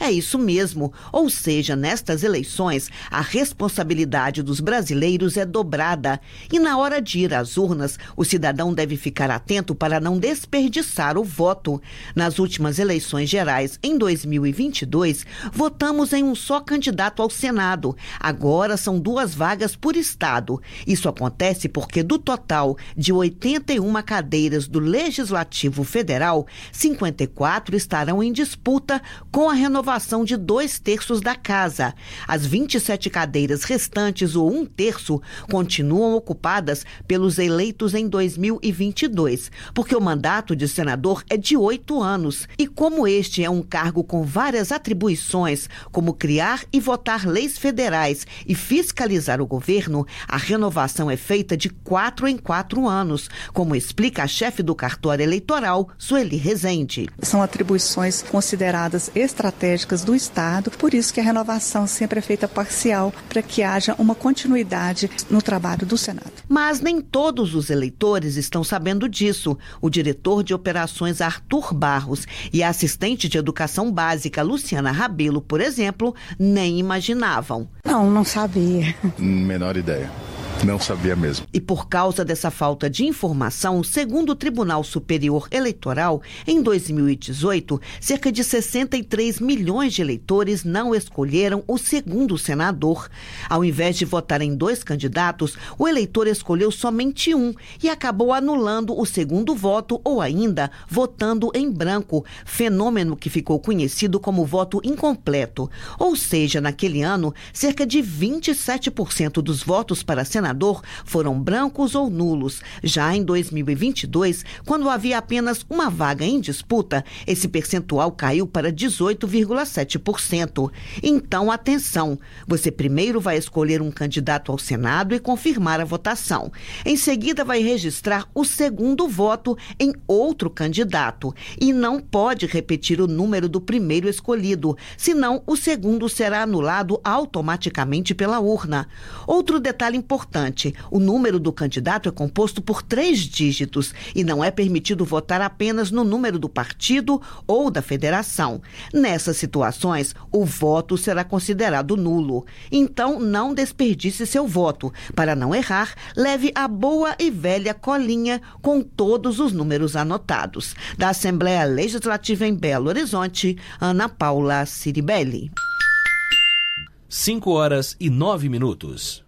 É isso mesmo, ou seja, nestas eleições, a responsabilidade dos brasileiros é dobrada. E na hora de ir às urnas, o cidadão deve ficar atento para não desperdiçar o voto. Nas últimas eleições gerais, em 2022, votamos em um só candidato ao Senado. Agora são 2 vagas por estado. Isso acontece porque do total de 81 cadeiras do Legislativo Federal, 54 estarão em disputa com a renovação de 2/3 da casa. As 27 cadeiras restantes, ou 1/3, continuam ocupadas pelos eleitos em 2022, porque o mandato de senador é de 8 anos. E como este é um cargo com várias atribuições, como criar e votar leis federais e fiscalizar o governo, a renovação é feita de 4 em 4 anos, como explica a chefe do cartório eleitoral, Sueli Rezende. São atribuições consideradas estratégicas do Estado, por isso que a renovação sempre é feita parcial, para que haja uma continuidade no trabalho do Senado. Mas nem todos os eleitores estão sabendo disso. O diretor de operações Arthur Barros e a assistente de educação básica Luciana Rabelo, por exemplo, nem imaginavam. Não sabia. Menor ideia. Não sabia mesmo. E por causa dessa falta de informação, segundo o Tribunal Superior Eleitoral, em 2018, cerca de 63 milhões de eleitores não escolheram o segundo senador. Ao invés de votar em 2 candidatos, o eleitor escolheu somente um e acabou anulando o segundo voto ou ainda votando em branco, fenômeno que ficou conhecido como voto incompleto. Ou seja, naquele ano, cerca de 27% dos votos para senador foram brancos ou nulos. Já em 2022, quando havia apenas uma vaga em disputa, esse percentual caiu para 18,7%. Então, atenção, você primeiro vai escolher um candidato ao Senado e confirmar a votação. Em seguida, vai registrar o segundo voto em outro candidato e não pode repetir o número do primeiro escolhido, senão o segundo será anulado automaticamente pela urna. Outro detalhe importante: o número do candidato é composto por 3 dígitos e não é permitido votar apenas no número do partido ou da federação. Nessas situações, o voto será considerado nulo. Então, não desperdice seu voto. Para não errar, leve a boa e velha colinha com todos os números anotados. Da Assembleia Legislativa em Belo Horizonte, Ana Paula Ciribelli. 5 horas e 9 minutos.